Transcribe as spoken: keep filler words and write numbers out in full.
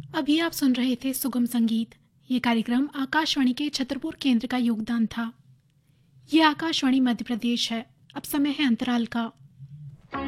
अभी आप सुन रहे थे सुगम संगीत। ये कार्यक्रम आकाशवाणी के छतरपुर केंद्र का योगदान था। ये आकाशवाणी मध्य प्रदेश है। अब समय है अंतराल का।